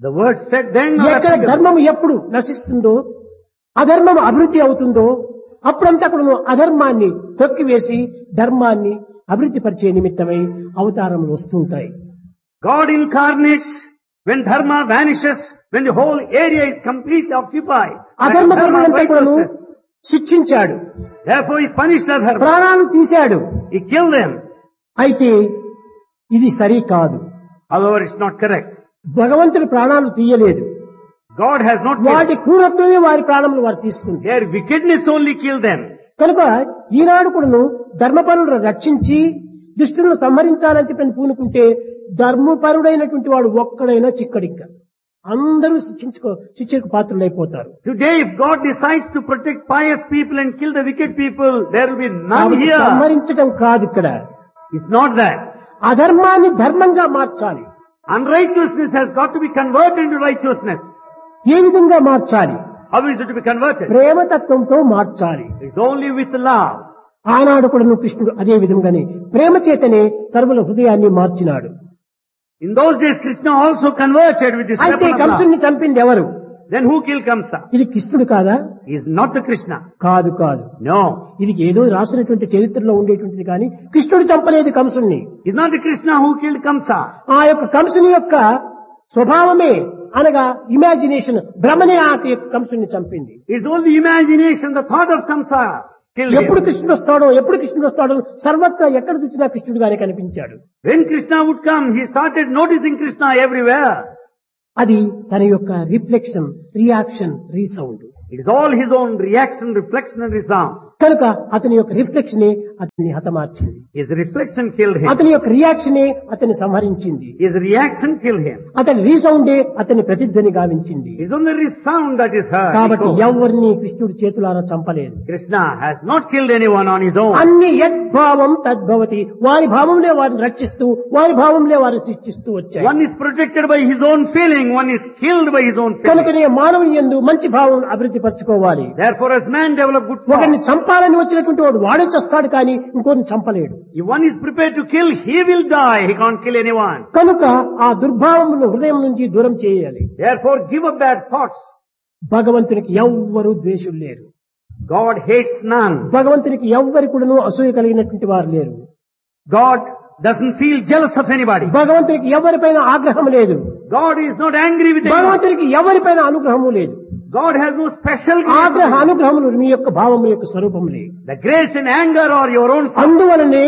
The word said then or ఎక్కడ applicable? ధర్మం ఎప్పుడు నశిస్తుందో అధర్మం అభివృద్ధి అవుతుందో అప్పుడంతా కూడా అధర్మాన్ని తొక్కివేసి ధర్మాన్ని అభివృద్ధి పరిచే నిమిత్తమై అవతారములు వస్తుంటాయి. God incarnates when dharma vanishes, when the whole area is completely occupied. by అధర్మ dharma and పరులంతా కూడాను righteousness. శిక్షించాడు, Therefore he punished the dharma. ప్రాణాలు తీశాడు. He killed them. అయితే ఇది సరి కాదు. However, it's not correct. భగవంతుడు ప్రాణాలు తీయలేదు. God has not killed. వాటి క్రూరత్వమే వారి ప్రాణములు వారు తీసుకుంది. Their wickedness only killed them. కనుక ఈనాడు కూడాను ధర్మపరులను రక్షించి దుష్టులను సంహరించాలని చెప్పని పూనుకుంటే ధర్మపరుడైనటువంటి వాడు ఒక్కడైనా చిక్కడిక్క అందరూ శిక్షకు పాత్రులైపోతారు. Today, if God decides to protect pious people and kill the wicked people, there will be none కాబట్టి here. సంహరించడం కాదు ఇక్కడ. It's not that. అధర్మాన్ని ధర్మంగా మార్చాలి. Unrighteousness has got to be converted into righteousness. ఏ విధంగా మార్చాలి? How is it to be converted? ప్రేమతత్వంతో మార్చాలి. It's only with love. ఆనాడు కూడా కృష్ణుడు అదే విధంగానే ప్రేమ చేతనే సర్వుల హృదయాన్ని మార్చినాడు. In those days, Krishna also converted with this అయితే weapon of love. కంసుని చంపింది ఎవరు? Then who killed Kamsa? ఇది కృష్ణుడు కాదా? He is not the Krishna. కాదు కాదు. No. ఇది ఏదో రాసినటువంటి చరిత్రలో ఉండేటువంటిది కానీ కృష్ణుడు చంపలేదు కంసుని. It's not the Krishna who killed Kamsa. ఆ యొక్క కంసుని యొక్క స్వభావమే అనగా ఇమాజినేషన్ భ్రమనే ఆ యొక్క కంసుని చంపింది. It's only imagination, the thought of Kamsa killed ఎప్పుడు him. కృష్ణుడు వస్తాడో సర్వత్రా ఎక్కడ చూసినా కృష్ణుడుగానే కనిపించాడు. When Krishna would come, he started noticing Krishna everywhere. అది తన యొక్క reflection, reaction, resound. It is all his own reaction, reflection and resound. కనుక అతని యొక్క రిఫ్లెక్షనే అతన్ని హతమార్చింది. His reflection killed him. అతని యొక్క రియాక్షనే అతన్ని సంహరించింది. His reaction killed him. అతని రీసౌండే అతని ప్రతిధ్వని గావించింది. It is only resound that is heard. కాబట్టి Echo. ఎవరిని కృష్ణుడు చేతులారా చంపలేదు. Krishna has not killed anyone on his own. అన్ని యద్భావం తద్భవతి. వారి భావంలో వారిని రక్షిస్తూ వారి భావంలో వారిని శిక్షిస్తూ వచ్చాయి. One is protected by his own feeling, one is killed by his own feeling. కనుకనే మానవుని యందు మంచి భావం అభివృద్ధి పరచుకోవాలి. Therefore, as man develop good ఒకరిని thoughts, చంపాలని వచ్చినటువంటి వాడు వాడే చేస్తాడు కానీ ఇంకోరిని చంపలేడు. if one is prepared to kill, he will die. He can't kill anyone. కనుక ఆ దుర్భావమును హృదయం నుంచి దూరం చేయాలి. Therefore, give up bad thoughts. భగవంతునికి ఎవ్వరూ ద్వేషులు లేరు. God hates none. భగవంతునికి ఎవ్వరి కూడాను అసూయ కలిగినటువంటి వారు లేరు. God doesn't feel jealous of anybody. భగవంతునికి ఎవరిపైన ఆగ్రహం లేదు. God is not angry with anyone. భగవంతునికి ఎవరిపైన అనుగ్రహము లేదు. God has no special ఆగ్రహ grace. అనుగ్రహములు మీ యొక్క భావము యొక్క స్వరూపములే. The grace and anger are your own self. అందువలనే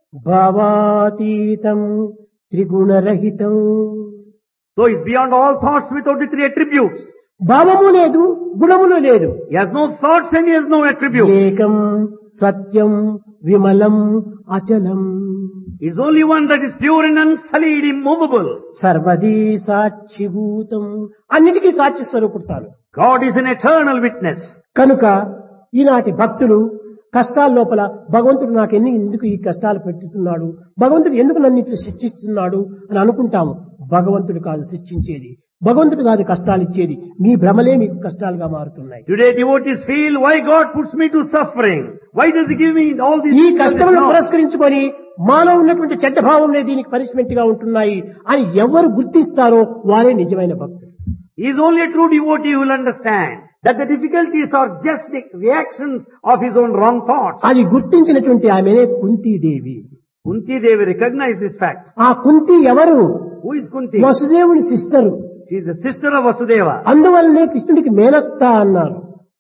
భావాతీతం త్రిగుణరహితం. So it's beyond all thoughts without the three attributes. భావము లేదు, గుణములు లేదు. He has no thoughts and he has no attributes. ఏకం సత్యం విమలం అచలం It's only one that is pure and unsullied, immovable. సర్వదీ సాక్షిభూతం. అన్నిటికీ సాక్షి స్వరూపుడతాను. God is an eternal witness. కనుక ఈనాటి భక్తులు కష్టాల లోపల భగవంతుడు నాకు ఎందుకు ఈ కష్టాలు పెట్టుతున్నాడు, భగవంతుడు ఎందుకు నన్ను ఇట్లా శిక్షిస్తున్నాడు అని అనుకుంటాము. భగవంతుడు కాదు శిక్షించేది, భగవంతుడు కాదు కష్టాలు ఇచ్చేది. మీ భ్రమలే మీకు కష్టాలుగా మారుతున్నాయి. Today devotees feel, why God puts me to suffering? Why does he give me all these ఈ things? కష్టములను పురస్కరించుకొని మాలో ఉన్నటువంటి చెడ్డ భావంలో దీనికి పనిష్మెంట్ గా ఉంటున్నాయి అని ఎవరు గుర్తిస్తారో వారే నిజమైన భక్తులు. He is only a true devotee who will understand that the difficulties are just the reactions of his own wrong thoughts. అది గుర్తించినటువంటి ఆమెనే Kuntidevi. Kunti Devi recognized this fact. ఆ కుంతి ఎవరు? Who is Kunti? వసుదేవుని sister. She is the sister of Vasudeva. అందువల్లనే కృష్ణుడికి మేనత్త అన్నారు.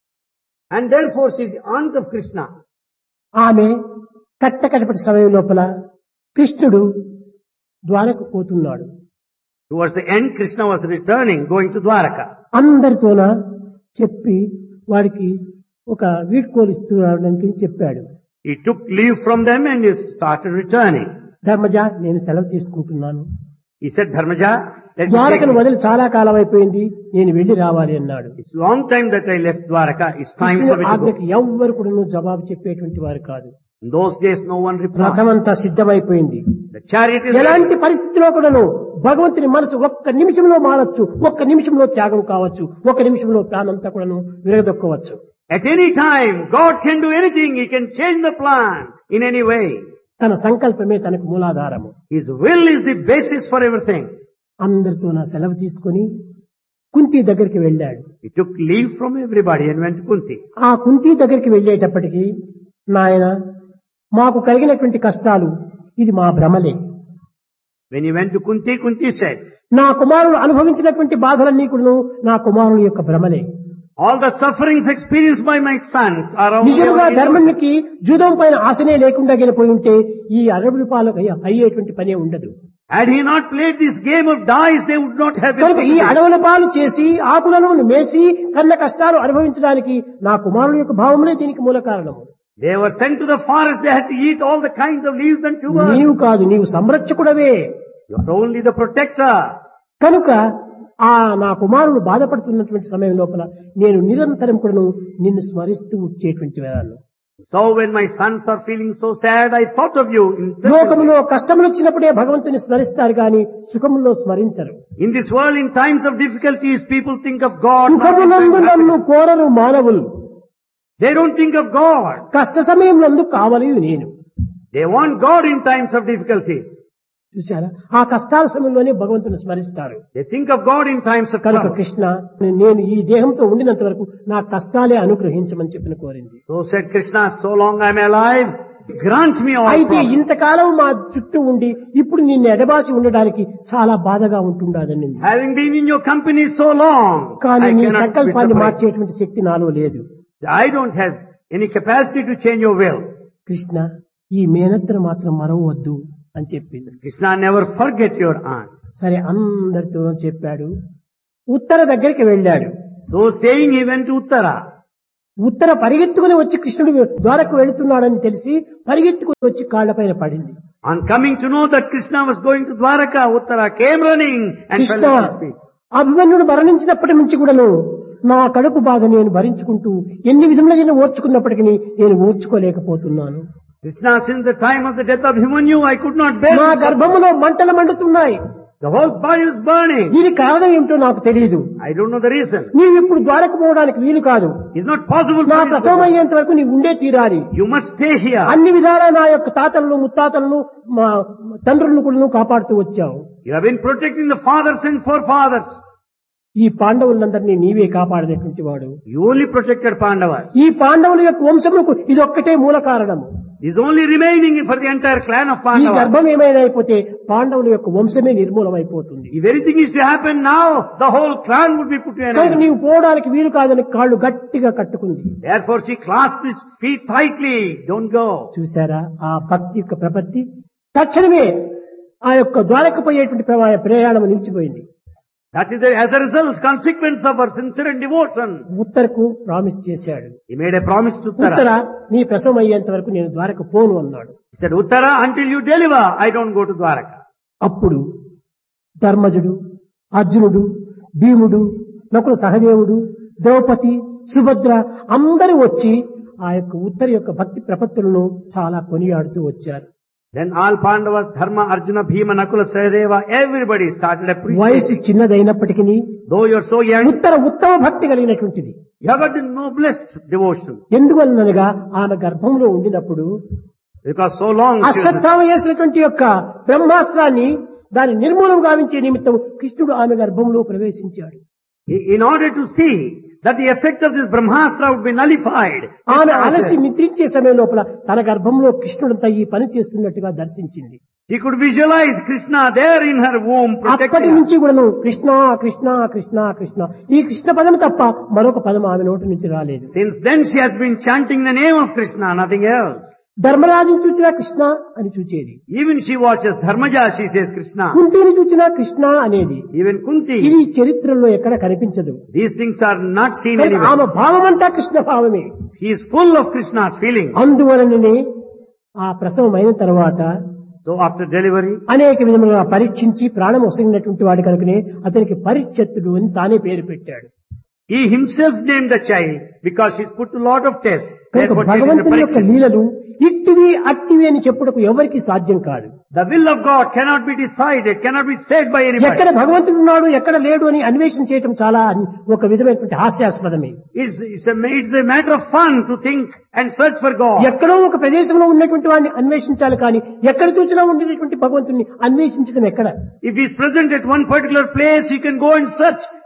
And therefore she is the aunt of Krishna. ఆమె కట్టకటపటి సమయం లోపల కృష్ణుడు ద్వారకు పోతున్నాడు. Towards the end, Krishna was returning, going to Dwaraka. అందరితోన చెప్పి వాడికి ఒక వీడ్కోలు ఇస్తున్నాడని చెప్పాడు. He took leave from them and he started returning. Dharmaja, నేను సెలవు తీసుకుంటున్నాను. He said, Dharmaja, let me ద్వారకను take వదిలి చాలా కాలం అయిపోయింది, నేను వెళ్లి రావాలి అన్నాడు. It's long time that I left Dwaraka. It's time for me to go. ఆజ్ఞకి ఎవ్వరు కూడా జవాబు చెప్పేటువంటి వారు కాదు. In those days, no one replied. రథమంతా సిద్ధమైపోయింది. The chariot is ready. ఎలాంటి పరిస్థితిలో కూడాను భగవంతుని మనసు ఒక్క నిమిషంలో మారచ్చు, ఒక్క నిమిషంలో త్యాగం కావచ్చు, ఒక్క నిమిషంలో ప్రాణంతా కూడాను విరగదొక్కవచ్చు. At any time, God can do anything. He can change the plan in any way. తన సంకల్పమే తనకు మూలాధారము. His will is the basis for everything. అందరితో నా సెలవు తీసుకొని కుంతి దగ్గరికి వెళ్ళాడు. He took leave from everybody and went to Kunti. ఆ కుంతి దగ్గరికి వెళ్ళేటప్పటికి, నాయన మాకు కలిగినటువంటి కష్టాలు ఇది మా భ్రమలే. When he went to Kunti, Kunti said, నా కుమారుడు అనుభవించినటువంటి బాధలన్నీ కూడా నా కుమారుని యొక్క భ్రమలే. all the sufferings experienced by my sons are only నిజంగా our illusion. ధర్మానికి జూదం పైన ఆశనే లేకుండా గెలిపోయి ఉంటే ఈ అరవై రూపాయలకు అయ్యేటువంటి పనే ఉండదు. Had he not played this game of dice, they would not have been కనుక ఈ permitted. అడవుల పాలు చేసి ఆకులను మేసి కన్న కష్టాలు అనుభవించడానికి నా కుమారుడు యొక్క భావములే దీనికి మూల కారణము. They were sent to the forest, they had to eat all the kinds of leaves and tubers. నీవు కాదు, నీవు సంరక్షకుడవే. You are only the protector. కనుక ఆ నా కుమారుడు బాధపడుతున్నటువంటి సమయం లోపల నేను నిరంతరం కూడా నిన్ను స్మరిస్తూ వచ్చేటువంటి వాడు. So when my sons are feeling so sad, I thought of you. లోకములో కష్టములు వచ్చినప్పుడే భగవంతుని స్మరిస్తారు గాని సుఖములో స్మరించరు. In this world, in times of difficulties, people think of God. not in సుఖమునందు times of నన్ను happiness. కోరరు మానవులు, They don't think of God. కష్ట సమయంలో కావాలి నేను. They want God in times of difficulties. చూశారా, ఆ కష్టాల సమయంలోనే భగవంతుని స్మరిస్తారు. They think of God in times of కనుక trouble. కృష్ణ, నేను ఈ దేహంతో ఉండినంత వరకు నా కష్టాలే అనుగ్రహించమని చెప్పిన కోరింది. So said Krishna, so long I am alive, grant me all అయితే problems. ఇంతకాలం మా చుట్టూ ఉండి ఇప్పుడు నిన్ను ఎడబాసి ఉండడానికి చాలా బాధగా ఉంటుండదని. Having been in your company so long, కానీ I నీ cannot be సంకల్పాన్ని separated. మార్చేటువంటి శక్తి నాలో లేదు. I don't have any capacity to change your will. Krishna, ఈ మేనత్తను మాత్రం మరవద్దు అని చెప్పింది. Krishna, never forget your aunt. సరే అందరితో చెప్పాడు. ఉత్తర దగ్గరికి వెళ్ళాడు. So saying, he went to Uttara. ఉత్తర పరిగెత్తుకుని వచ్చి కృష్ణుడు ద్వారకు వెళుతున్నాడని తెలిసి పరిగెత్తుకుని వచ్చి కాళ్లపైన పడింది. On coming to know that Krishna was going to Dwaraka, Uttara came running and Krishna, fell at his feet. అభిమన్యుడు మరణించినప్పటి నుంచి కూడాను నా కడుపు బాధ నేను భరించుకుంటూ ఎన్ని విధములైన ఓర్చుకున్నప్పటికీ నేను ఓర్చుకోలేకపోతున్నాను. Krishna, since the time of the death of Himanyu, I could not bear నా this. గర్భములో మంటలు మండుతున్నాయి. The whole body was burning. దీనికి కారణం ఏమిటో నాకు తెలియదు. I don't know the reason. నీవు ఇప్పుడు ద్వారకు పోవడానికి వీలు కాదు. It's not possible నా for you to ప్రసవం go. అయ్యేంత వరకు నీవు ఉండే తీరాలి. You must stay here. అన్ని విధాలా నా యొక్క తాతలను ముత్తాతలను మా తండ్రులను కూడా కాపాడుతూ వచ్చావు. You have been protecting the fathers and forefathers. ఈ పాండవులందరినీ నీవే కాపాడినటువంటి వాడు. You only protected Pandavas. ఈ పాండవుల యొక్క వంశముకు ఇది ఒక్కటే మూల కారణము. Is only remaining for the entire clan of ఈ Pandavas. గర్భం ఏమైనా అయిపోతే పాండవుల యొక్క వంశమే నిర్మూలమైపోతుంది. If anything is to happen now, the whole clan would be put to an కనుక end. నీవు పోవడానికి వీలు కాదని కాళ్ళు గట్టిగా కట్టుకుంది. Therefore she clasped his feet tightly. Don't go. చూసారా ఆ భక్తి యొక్క ప్రపత్తి. తక్షణమే ఆ యొక్క ద్వారకు పోయేటువంటి ప్రయాణం నిలిచిపోయింది. That is as a result, consequence of her sincere devotion. ఉత్తరకు promise చేశాడు. He made a promise to Uttara, Uttara. నీ ప్రసవం అయ్యేంత వరకు నేను ద్వారకు పోను అన్నాడు. He said, Uttara, until you deliver, I don't go to Dwaraka. అప్పుడు ధర్మజుడు, అర్జునుడు, భీముడు, నకుల సహదేవుడు, ద్రౌపది, సుభద్ర అందరూ వచ్చి ఆ యొక్క ఉత్తర యొక్క భక్తి ప్రపత్తులను చాలా కొనియాడుతూ వచ్చారు. Then all Pandavas, Dharma, Arjuna, Bhima, Nakula, Sahadeva, everybody started వయసు appreciating. చిన్నదైనప్పటికీ Though you are so young, ఉత్తమ భక్తి కలిగినటువంటిది. you have got the noblest devotion. ఎందువలనగా ఆమె గర్భంలో ఉండినప్పుడు Because so long, she was- Ashwatthama చేసినటువంటి యొక్క బ్రహ్మాస్త్రాన్ని దాని నిర్మూలం గావించే నిమిత్తం కృష్ణుడు ఆమె గర్భంలో ప్రవేశించాడు. in order to see that the effect of this Brahmastra would be nullified, ఆమె అలసి నిద్రించే సమయం లోపల తన గర్భంలో కృష్ణుడంతా ఈ పని చేస్తున్నట్టుగా దర్శించింది. she could visualize Krishna there in her womb అప్పటి protecting her. నుంచి కూడాను కృష్ణ కృష్ణ కృష్ణ కృష్ణ ఈ కృష్ణ పదం తప్ప మరొక పదం ఆమె నోటి నుంచి రాలేదు. Since then she has been chanting the name of Krishna, nothing else. ధర్మరాజుని చూచినా కృష్ణ అని చూచేది. Even she watches Dharmaja, she says Krishna. కుంటిని చూచినా కృష్ణ అనేది. Even Kunti. ఇది చరిత్రలో ఎక్కడ కనిపించదు. These things are not seen కనుక anywhere. ఆమె భావమంతా కృష్ణ భావమే. He is full of Krishna's feeling. అందువలననే ఆ ప్రసవం అయిన తర్వాత So after delivery, అనేక విధములుగా పరీక్షించి ప్రాణం వసిగినటువంటి వాడి కనుకనే అతనికి పరీక్షత్తుడు అని తానే పేరు పెట్టాడు. he himself named the child because he's put a lot of tests. కనుక Therefore, he భగవంతుని యొక్క did the లీలలు ఇట్టివి అట్టివి అని చెప్పుటకు ఎవరికి సాధ్యం కాదు. The will of God cannot be decided, cannot be said by ఎక్కడ anybody. భగవంతుడు ఉన్నాడు ఎక్కడ లేడు అని అన్వేషణ చేయటం చాలా ఒక విధమైనటువంటి హాస్యాస్పదమే. It's a matter of fun to think and search for God. ఎక్కడో ఒక ప్రదేశంలో ఉన్నటువంటి వాడిని అన్వేషించాలి కానీ ఎక్కడ చూసినా ఉండేటువంటి భగవంతుని అన్వేషించడం ఎక్కడ? If he is present at one particular place, you can go and search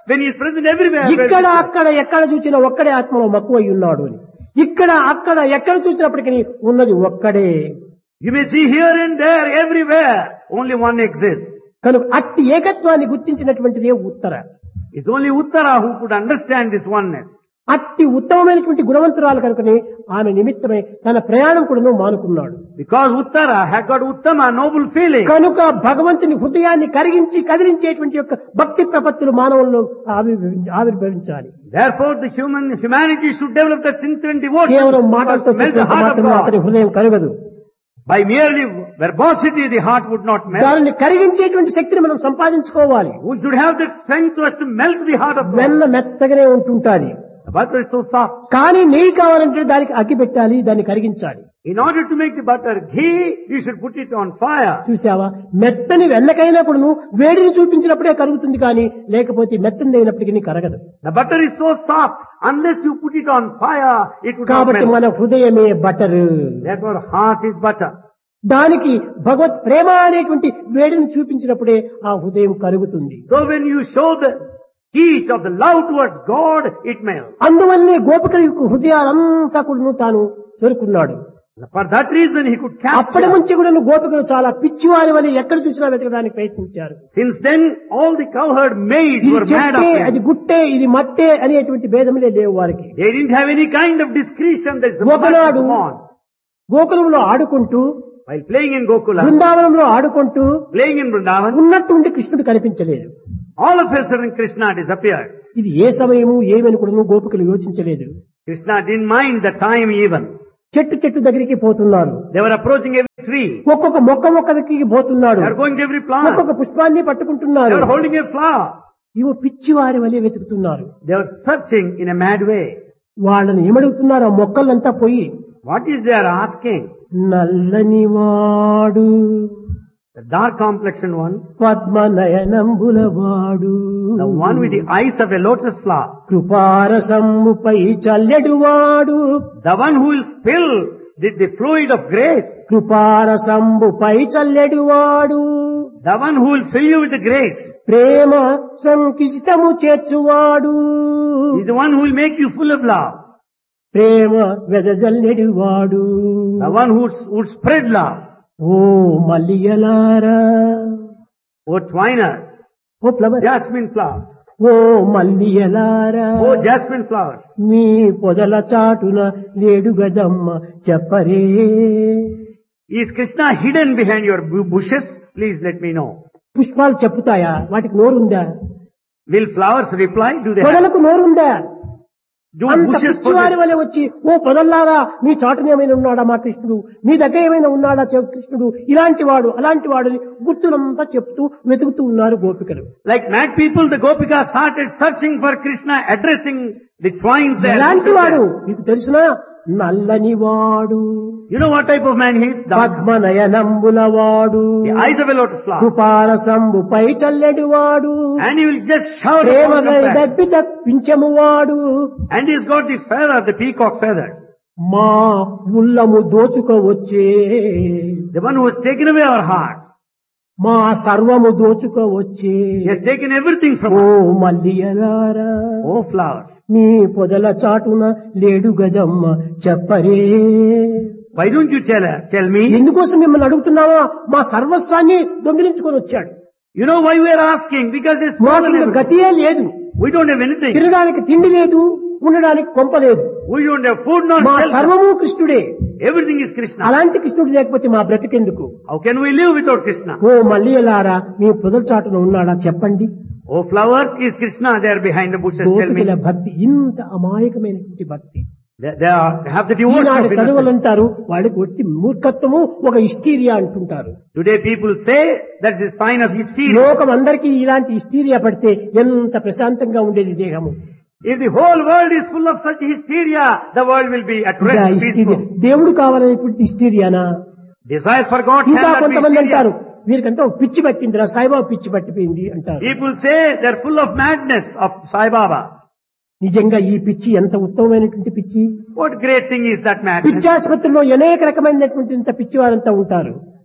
when he is present everywhere. ఇక్కడ అక్కడ ఎక్కడ చూసినా ఒక్కడే ఆత్మలో మక్కువై ఉన్నాడు అని. ఇక్కడ అక్కడ ఎక్కడ చూసినప్పటికీ ఉన్నది ఒక్కడే. You may see here and there, everywhere, only one exists. కనుక అట్టి ఏకత్వాన్ని గుర్తించినటువంటిదే ఉత్తర. It's only Uttara who could understand this oneness. అట్టి ఉత్తమమైనటువంటి గుణవంతురాలు కనుకనే ఆమె నిమిత్తమై తన ప్రయాణం కూడా మానుకున్నాడు. Because Uttara had got Uttama, noble feeling. కనుక భగవంతుని హృదయాన్ని కరిగించి కదిలించేటువంటి యొక్క భక్తి ప్రపత్తులు మానవుల్లో ఆవిర్భవించాలి. Therefore the humanity should develop that sincere devotion. కేవలం మాటలతో మాత్రం అతని హృదయం కరగదు. By merely verbosity the heart would not melt. దానిని కరిగించేటువంటి శక్తిని మనం సంపాదించుకోవాలి. Who should have the strength to us to melt the heart of God? వెన్న మెత్తగానే ఉంటుంటాది. The butter is so soft. కానీ నెయ్యి కావాలంటే దానికి అగ్గి పెట్టాలి, దాన్ని కరిగించాలి. In order to make the butter ghee, you should put it on fire. చూసావా, మెత్తని వెన్నకైనా కూడా వేడిని చూపించినప్పుడే కరుగుతుంది, కానీ లేకపోతే మెత్తని అయినప్పటికీ కరగదు. The butter is so soft, unless you put it on fire, it would not కాబట్టి melt. మన హృదయమే butter. Therefore heart is butter. దానికి భగవత్ ప్రేమ అనేటువంటి వేడిని చూపించినప్పుడే ఆ హృదయం కరుగుతుంది. So when you show the heat of the love towards God, it melts. అందువల్లనే గోపికల యొక్క హృదయాలంతా కూడా తాను చేరుకున్నాడు. For that reason he could అప్పటి capture. నుంచి కూడా గోపికలు చాలా పిచ్చివారి వల్ల ఎక్కడ చూసినా వెతకడానికి ప్రయత్నించారు. Since then all the cowherd maids ఇది were mad చెట్టే, of అది him. గుట్టే, ఇది మట్టే అనేటువంటి భేదములే లేవు వారికి. They didn't have any kind of discretion. There is a ఒకనాడు small. గోకులంలో ఆడుకుంటూ, While playing in Gokula, బృందావనంలో ఆడుకుంటూ playing in Vrindavan, ఉన్నట్టుండి కృష్ణుడు కనిపించలేదు. all of a sudden Krishna disappeared. ఇది ఏ సమయము ఏమని కూడా గోపికలు యోచించలేదు. Krishna didn't mind the time even. చెట్టు దగ్గరికి పోతున్నారు. They were approaching every tree. ఒక్కొక్క మొక్క దగ్గరికి పోతున్నాడు. They were going to every plant. ఒక్కొక్క పుష్పాన్ని They పట్టుకుంటున్నారు. were holding a flower. ఇవో పిచ్చివారి వలె వెతుకుతున్నారు. They were searching in a mad way. వాళ్ళని ఏమడుగుతున్నారు? ఆ మొక్కలంతా పోయి, What is they are asking? నల్లని వాడు, The dark complexioned one, పద్మనయనంబుల వాడు, the one with the eyes of a lotus flower, కృపారసంబుపై చల్లెడు వాడు, the one who will spill the fluid of grace, కృపారసంబుపై చల్లెడు వాడు, the one who will fill you with the grace, Prema సంకిష్టము చేర్చువాడు, is the one who will make you full of love, ప్రేమ వెదజల్లెడు వాడు. the one who would spread love. Oh మల్లియలారా, Oh twiners, oh flowers, jasmine flowers, oh మల్లియలారా, oh jasmine flowers, మీ పొదల చాటున లేడు గదమ్మ చెప్పరే. is Krishna hidden behind your bushes? Please let me know. పుష్పాలు చెప్పుతాయా? వాటికి నోరుందా? Will flowers reply? Do they have? పొదలకు నోరుందా? Do అంత bushes పిచ్చివారి possess? వలె వచ్చి, ఓ పొదల్లారా, మీ చాటున ఏమైనా ఉన్నాడా మా కృష్ణుడు, మీ దగ్గర ఏమైనా ఉన్నాడా కృష్ణుడు, ఇలాంటి వాడు అలాంటి వాడు గుర్తులంతా చెప్తూ వెతుకుతూ ఉన్నారు గోపికలు. Like mad people, the Gopikas started searching for Krishna, addressing the twines there. ఎలాంటి వాడు మీకు తెలిసినా? నల్లని వాడు, You know what type of man he is? పద్మనయనంబుల వాడు, The eyes of a lotus flower. కృపారసంబుపై చల్లెడు వాడు, And he will just shout Prema upon compassion. దప్పి తప్పించము వాడు, And he's got the feather, the peacock feathers. మా ఉల్లము దోచుకోవచ్చే, The one who has taken away our hearts. మా సర్వము దోచుకోవచ్చే. He has taken everything from oh us. మల్లియలారా, Oh flowers. మీ పొదల చాటున లేడు గదమ్మ చెప్పరే. Why don't you tell me? ఎందుకోసం మిమ్మల్ని అడుగుతున్నావా? మా సర్వస్వాన్ని దొంగిలించుకొని వచ్చాడు. You know why we are asking? Because there's మాకు stolen ఇంకా everything. గతియే లేదు. We don't have anything. తినడానికి తిండి లేదు, ఉండడానికి కొంప లేదు. We don't have food nor మా shelter. సర్వము కృష్ణుడే. Everything is Krishna. అలాంటి కృష్ణుడు లేకపోతే మా బ్రతికెందుకు? How can we live without Krishna? ఓ మల్లియలారా, మీ పొదల చాటున ఉన్నాడా చెప్పండి. Oh flowers, is Krishna there behind the bushes? Tell me. గోపికల భక్తి ఇంత అమాయకమైనటువంటి భక్తి. They have the devotion Eenadu of innocence. చదువులు అంటారు, వాడికి ఒట్టి మూర్ఖత్వము, ఒక హిస్టీరియా అంటుంటారు. Today people say that's a sign of hysteria. లోకం అందరికీ ఇలాంటి హిస్టీరియా పడితే ఎంత ప్రశాంతంగా ఉండేది దేహము. If the whole world is full of such hysteria, the world will be at ఇంకా rest, హిస్టీరియా, peaceful. దేవుడు కావాలనేటువంటి హిస్టీరియానా? Desire for God ఇంకా cannot be కొంతమంది hysteria. అంటారు, వీరికంటే ఒక పిచ్చి పట్టిందిరా, సాయిబాబా పిచ్చి పట్టిపోయింది అంటారు. People say they're full of madness of Sai Baba. నిజంగా ఈ పిచ్చి ఎంత ఉత్తమమైనటువంటి పిచ్చి. What great thing is that madness? పిచ్చాసుపత్రిలో అనేక రకమైనటువంటి ఇంత పిచ్చి వారంతా ఉంటారు.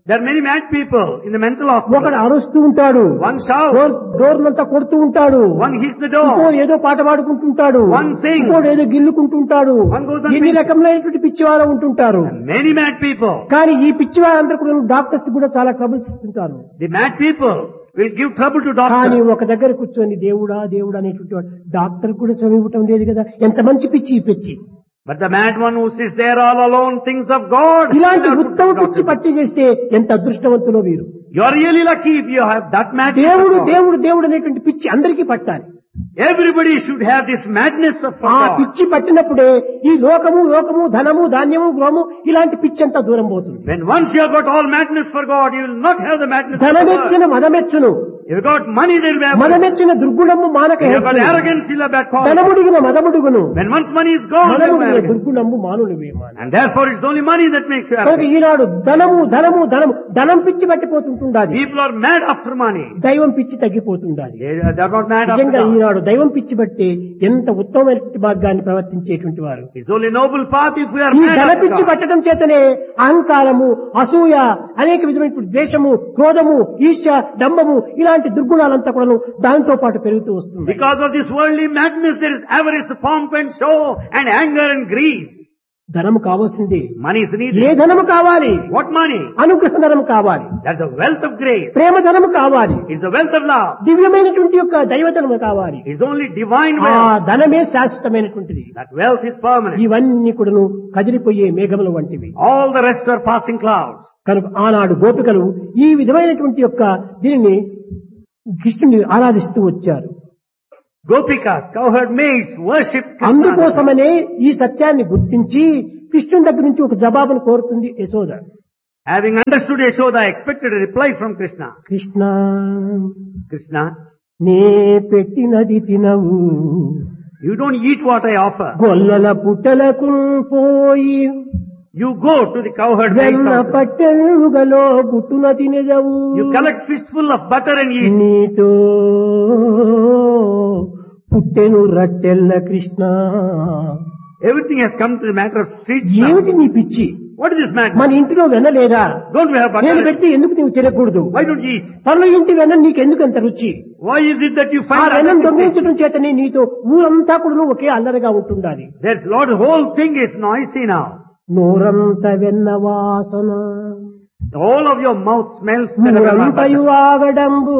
There are many mad people in the mental ఒకడు hospital. అరుస్తూ ఉంటాడు, One shouts, డోర్ అంతా కొడుతూ ఉంటాడు, one hits the ఇంకోడు door, ఏదో పాట పాడుకుంటుంటాడు, One sings. ఇంకోడు ఏదో గిల్లుకుంటుంటాడు. One goes on ఎన్ని singing. రకములైనటువంటి పిచ్చివారు ఉంటుంటారు. many mad people. కానీ ఈ పిచ్చివారందరూ కూడా డాక్టర్స్ కూడా చాలా ట్రబుల్స్ ఇస్తుంటారు. The mad people will give trouble to కానీ doctors. ఒక దగ్గర కూర్చొని దేవుడా దేవుడా అనేటువంటి వాడు డాక్టర్ కూడా శ్రమ ఇవ్వటం లేదు కదా. ఎంత మంచి పిచ్చి ఈ పిచ్చి. But the mad one who sits there all alone thinks of God. ఇలాంటి Not to ఉత్తమ doctor. పిచ్చి పట్టి చేస్తే ఎంత అదృష్టవంతులో వీరు. You are really lucky if you have that madness. దేవుడు of God. దేవుడు దేవుడు అనేటువంటి పిచ్చి అందరికీ పట్టాలి. Everybody should have this madness of ఆ God. పిచ్చి పట్టినప్పుడే ఈ లోకము లోకము ధనము ధాన్యము గృహము ఇలాంటి పిచ్చి అంతా దూరం పోతుంది. When once you have got all madness for God, you will not have the madness of God. ధనమెచ్చిన మదమెచ్చును, If you got money, there will be avarice. మదమెచ్చిన దుర్గుణము మానక If you have got హెచ్చును. arrogance, you'll have bad quality. ధనముడిగిన మదముడుగును, When once money is gone, you have మదముడిగిన arrogance. దుర్గుణము మానునివే మాన. And therefore it's only money that makes you కనుక arrogant. ఈనాడు ధనము ధనము ధనము ధనం పిచ్చి పట్టిపోతుంటుండాలి, People are mad after money. దైవం పిచ్చి తగ్గిపోతుండాలి. They're not mad after నిజంగా God. ఈనాడు దైవం పిచ్చి బట్టి ఎంత ఉత్తమమైన మార్గాన్ని ప్రవర్తించేటువంటి వారు. It's only noble path if we are ఈ mad ధన after పిచ్చి God. పట్టడం చేతనే అహంకారము, అసూయ, అనేక విధమైనటువంటి ద్వేషము, క్రోధము, ఈర్ష్య, డంబము ఇలాంటి దుర్గుణాలంతా కూడా దానితో పాటు పెరుగుతూ వస్తుంది. Because of this worldly madness, there is avarice, pomp and show, and anger and greed. ధనము కావాల్సిందే. Money is A needed. ధనము కావాలి? What money? అనుగ్రహ ధనము కావాలి, That's the wealth of grace. ప్రేమ ధనము కావాలి, It's the wealth of love. దివ్యమైనటువంటి యొక్క దైవధనము కావాలి. It's only divine ఆ wealth. ధనమే శాశ్వతమైనటువంటిది. That wealth is permanent. ఇవన్నీ కూడాను కదిలిపోయే మేఘముల వంటివి. All the rest are passing clouds. కనుక ఆనాడు గోపికలు ఈ విధమైనటువంటి యొక్క దీనిని కృష్ణుని ఆరాధిస్తూ వచ్చారు. Gopikas, cowherd maids, worship Krishna. అందుకోసమనే ఈ సత్యాన్ని గుర్తించి కృష్ణుని దగ్గర నుంచి ఒక జవాబును కోరుతుంది Yashoda. Having understood Yashoda, expected a reply from Krishna. Krishna, Krishna, నే పెట్టినది తినవు, you don't eat what I offer. గొల్లల పుట్టలకు పోయి You go to the cowherd maids వెన్న house. పట్టెలుగలో గుట్టున తినదవు, You collect fistful of butter and eat. నీతో పుట్టెను రట్టెల్ల Krishna. Everything has come to the matter of streets now. ఏమిటి నీ పిచ్చి? What is this madness? మన ఇంటిలో వెన్న లేదా? Don't we have నేను butter? పెడితే ఎందుకు నువ్వు తినకూడదు? Why don't you eat? పనుల ఇంటి వెన్న నీకెందుకు అంత రుచి? Why is it that you ఆ find వెన్నం other things? దొంగిలించడం చేతనే నీతో ఊరంతా కూడా ఒకే అల్లరిగా ఉంటుండాలి. There's a lot, the whole thing is noisy now. నోరంత వెన్న వాసన, The whole of your mouth smells better than ఊరంతయు butter. ఆగడంబు,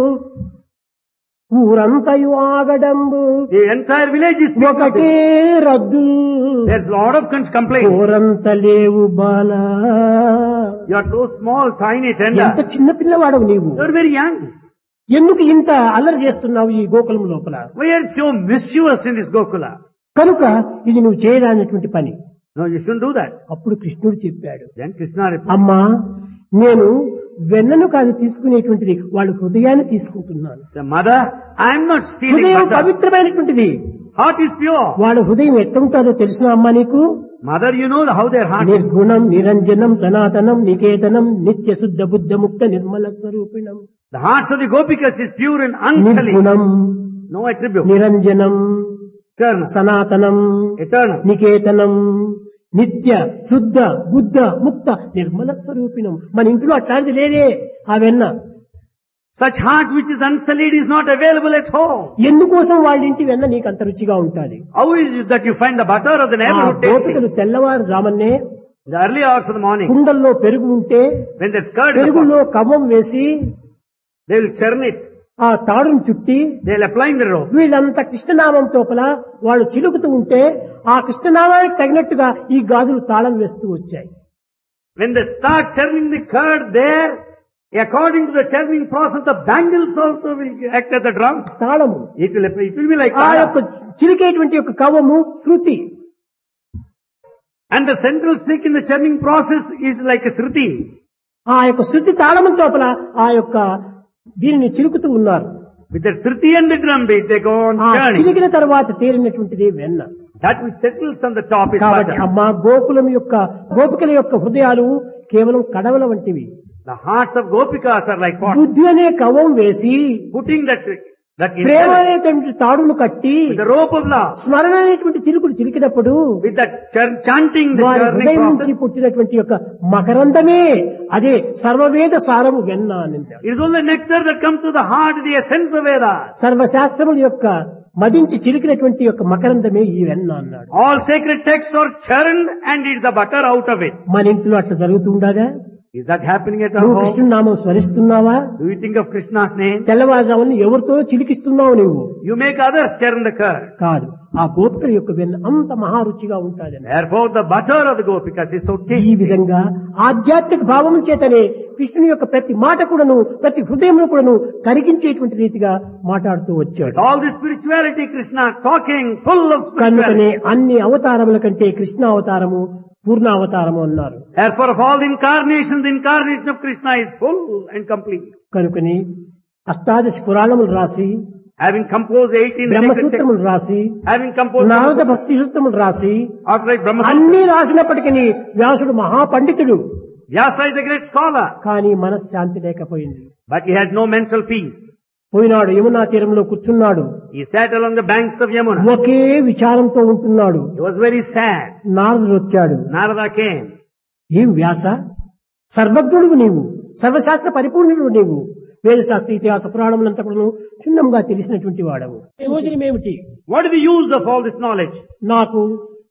ఊరంతయు ఆగడంబు, The entire village is speaking of ఒకటే this. రద్దు, There's a lot of complaints. ఊరంత లేవు బాల. You are so small, tiny, ఎంత tender. చిన్న పిల్లవాడవు నీవు. You are very young. ఎందుకు ఇంత అల్లరి చేస్తున్నావు ఈ గోకులం లోపల? Why are you so mischievous in this Gokula? కనుక ఇది నువ్వు చేయరానటువంటి పని. No, you shouldn't do that. అప్పుడు కృష్ణుడు చెప్పాడు, Then Krishna replied, అమ్మా నేను వెన్నను కాదు తీసుకునేటువంటిది, వాళ్ళ హృదయాన్ని తీసుకుంటున్నాను. "Say, Mother, I am not stealing హృదయం butter. పవిత్రమైనటువంటిది. Heart is pure. వాళ్ళ హృదయం ఎట్లుంటుందో తెలిసిన అమ్మా నీకు? Mother, you know how their heart is. నిర్గుణం, నిరంజనం, సనాతనం, నికేతనం, నిత్య శుద్ధ బుద్ధ ముక్త Nirmala స్వరూపిణం. The hearts of the Gopikas is pure and unsullied. నిర్గుణం, No attribute. నిరంజనం, Eternal. సనాతనం, Eternal. నికేతనం, నిత్య శుద్ధ బుద్ధ ముక్త నిర్మల స్వరూపిణం. మన ఇంట్లో అట్లాంటిది లేదే ఆ వెన్న. Such heart which is unsullied is not available at home. ఎందుకోసం వాళ్ళ ఇంటి వెన్న నీకు అంత రుచిగా ఉంటుంది? How is it that you find the butter of the ఆ neighborhood tasty? గోపికలు తెల్లవారుజామునే The early hours of the morning, కుండల్లో పెరుగు ఉంటే when there's curd in the pot, పెరుగులో కవ్వం వేసి they will churn it. ఆ తాడును చుట్టి They'll apply in the rope. వీళ్ళంతా కృష్ణనామం తోపల వాళ్ళు చిలుకుతూ ఉంటే ఆ కృష్ణనామానికి తగినట్టుగా ఈ గాజులు తాళం వేస్తూ వచ్చాయి. When they start churning the curd there, according to the churning process, the bangles also will act as the drum. తాళము It will be like ఆ యొక్క that. చిలికేటువంటి యొక్క కవ్వము శృతి. And the central stick in the churning process is like a sruti. ఆ యొక్క శృతి తాళము తోపల ఆ యొక్క దీనిని చిలుకుతూ ఉన్నారు. With the sruti and the drum beat, they go on ఆ churning. చిలికిన తర్వాత తేలినటువంటిది వెన్న. That which settles on the top is కాబట్టి butter. అమ్మా గోకులం యొక్క గోపికల యొక్క హృదయాలు కేవలం కడవల వంటివి. The hearts of Gopikas are like pots. బుద్ధి అనే కవ్వం వేసి Putting that That Prema intellect, అనేటువంటి తాడును కట్టి with the rope of love, స్మరణ అనేటువంటి చిలుకులు చిలికినప్పుడు with that chanting, the వారి churning హృదయం నుంచి process, పుట్టినటువంటి యొక్క మకరందమే అదే సర్వవేద సారము వెన్న అని. it is only nectar that comes to the heart, the essence of Vedas. సర్వశాస్త్రముల యొక్క మదించి చిలికినటువంటి యొక్క మకరందమే ఈ వెన్న అన్నాడు. All sacred texts are churned and it's the butter out of it. మన ఇంట్లో అట్లా జరుగుతుండగా Is that happening at our నువ్వు home? కృష్ణుని నామం స్మరిస్తున్నావా? Do you think of Krishna's name? తెల్లవారుజామున ఎవరితో చిలికిస్తున్నావు నువ్వు? You make others churn the curd. కాదు, ఆ గోపికల యొక్క వెన్న అంత మహారుచిగా ఉంటాదని. Therefore the butter of the gopikas is so ఈ tasty. విధంగా ఆధ్యాత్మిక భావం చేతనే కృష్ణుని యొక్క ప్రతి మాట కూడాను ప్రతి హృదయంలో కూడాను కరిగించేటువంటి రీతిగా మాట్లాడుతూ వచ్చాడు. All the spirituality, Krishna talking full of కనుకనే spirituality. అన్ని అవతారముల కంటే కృష్ణ అవతారము పూర్ణావతారము అన్నారు. Therefore of all the incarnations, the incarnation of Krishna is full and complete. కనుకని అష్టాదశ పురాణములు రాసి, Having composed 18 sacred బ్రహ్మసూత్రములు texts, రాసి, having composed నారద భక్తి సూత్రములు రాసి, after Brahma, అన్ని రాసినప్పటికీ వ్యాసుడు మహాపండితుడు, Vyasa is a great scholar, కానీ మనశ్శాంతి లేకపోయింది. but he had no mental peace. పోయినాడు యమునా తీరంలో కూర్చున్నాడు. He sat along the banks of Yamuna. ఒకే విచారంతో ఉంటున్నాడు. He was very sad. నారదుడు వచ్చాడు. Narada came. ఏం వ్యాస, సర్వజ్ఞుడు నీవు, సర్వశాస్త్ర పరిపూర్ణుడు నీవు, వేదశాస్త్ర ఇతిహాస పురాణములంతా కూడా క్షుణ్ణంగా తెలిసినటువంటి వాడవు. ప్రయోజనమేమిటి? What is the use of all this knowledge? నాకు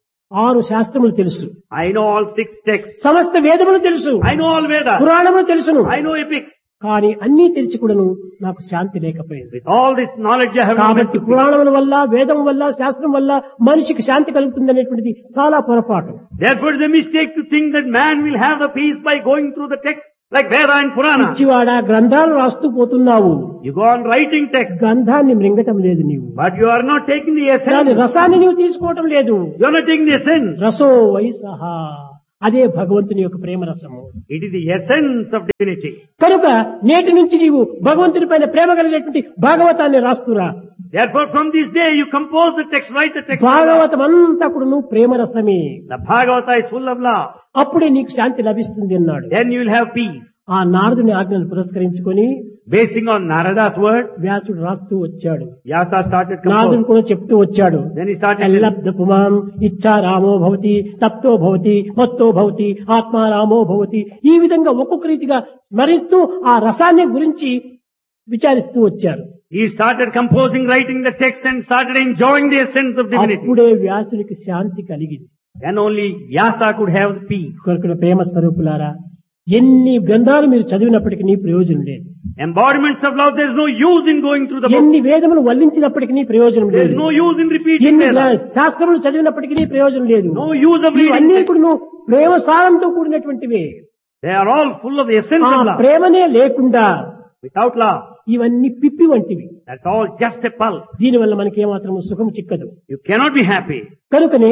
6 శాస్త్రములు తెలుసు, I know all 6 texts. సమస్త వేదములు తెలుసు, I know all Vedas. పురాణములు తెలుసును, I know epics. కానీ అన్నీ తెలిసి కూడాను నాకు శాంతి లేకపోయింది. With all this knowledge I have no కాబట్టి mental peace. పురాణముల వల్ల, వేదం వల్ల, శాస్త్రం వల్ల మనిషికి శాంతి కలుగుతుంది అనేటువంటిది చాలా పొరపాటు. Therefore it is a mistake to think that man will have the peace by going through the text like Veda and Purana. పిచ్చివాడా, గ్రంథాలు రాస్తూ పోతున్నావు, You go on writing text, గ్రంథాన్ని మృంగటం లేదు నీవు, but you are not taking the దాని essence. రసాన్ని నీవు తీసుకోవటం లేదు. You are not taking the essence. రసో వైసహ, అదే భగవంతుని యొక్క ప్రేమ రసము. It is the essence of divinity. కనుక నేటి నుంచి నీవు భగవంతుని పైన ప్రేమ కలిగినటువంటి భాగవతాన్ని రాస్తురా. Therefore from this day you compose the text, write the text. Bhagavatam అంతా కూడా నువ్వు ప్రేమ రసమే, The Bhagavata is full of love. అప్పుడే నీకు శాంతి లభిస్తుంది అన్నాడు. Then you will have peace. ఆ నారదుని ఆజ్ఞను పురస్కరించుకొని Basing on Narada's word, వ్యాసుడు రాస్తూ వచ్చాడు. Vyasa started నారదుడు composing. కూడా చెప్తూ వచ్చాడు. Then he started ఎల్లబ్ధ పుమాం ఇచ్చా రామో భవతి, తప్తో భవతి, మత్తో భవతి, ఆత్మా రామో భవతి. ఈ విధంగా ఒక్కొక్క రీతిగా స్మరిస్తూ ఆ రసాన్ని గురించి విచారిస్తూ వచ్చారు. He started composing, writing the text and started enjoying the essence of divinity. అప్పుడే వ్యాసునికి శాంతి కలిగింది. Then only Vyasa could have the peace. కొరకున ప్రేమ స్వరూపులారా, ఎన్ని గ్రంథాలు మీరు చదివినప్పటికీ నీ ప్రయోజనం లేదు, Embodiments of love, there is no use in going through the book. ఎన్ని వేదములు వల్లించినప్పటికీ నీ ప్రయోజనం There లేదు, is no use in repeating ఎన్ని Vedas. శాస్త్రములు చదివినప్పటికీ నీ ప్రయోజనం లేదు. No use of reading ఇవన్నీ text. కూడా నువ్వు ప్రేమ సారంతో కూడినటువంటివే. They are all full of the essence ఆ of love. ప్రేమనే లేకుండా Without love, ఇవన్నీ పిప్పి వంటివి. that's all just a pulp. దీనివల్ల మనకి ఏమాత్రం సుఖం చిక్కదు. You cannot be happy. కనుకనే